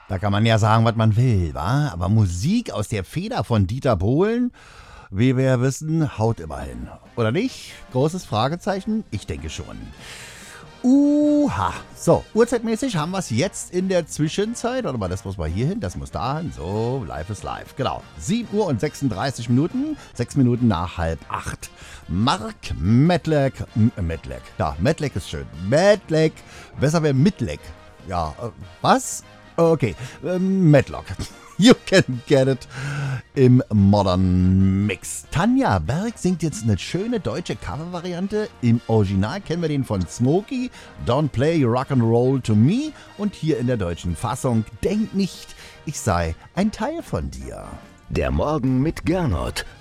Da kann man ja sagen, was man will, wa? Aber Musik aus der Feder von Dieter Bohlen, wie wir ja wissen, haut immerhin. Oder nicht? Großes Fragezeichen? Ich denke schon. So, uhrzeitmäßig haben wir es jetzt in der Zwischenzeit. Warte mal, das muss mal hier hin, das muss da hin. So, live ist live. Genau. 7 Uhr und 36 Minuten, 6 Minuten nach 7:30. Mark Medleck. Medleck. Ja, Medleck ist schön. Medleck. Besser wäre Midleck. Ja, was? Okay, Medlock. You can get it im Modern Mix. Tanja Berg singt jetzt eine schöne deutsche Covervariante. Im Original kennen wir den von Smokey, Don't Play Rock'n'Roll to Me. Und hier in der deutschen Fassung, Denk nicht, ich sei ein Teil von dir. Der Morgen mit Gernot.